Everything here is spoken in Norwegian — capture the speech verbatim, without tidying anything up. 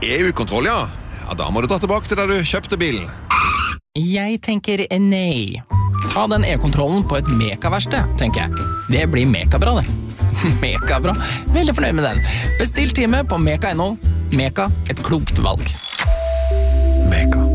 E U-kontroll, ja. Ja, da må du dra tilbake til der du kjøpte bilen. Jeg tenker nei. Ta den e-kontrollen på et Meka-verksted, tenker jeg. Det blir Meka-bra, det. Meka-bra. Veldig fornøyd med den. Bestill time på Meka punkt no. Meka, et klokt valg. Meka.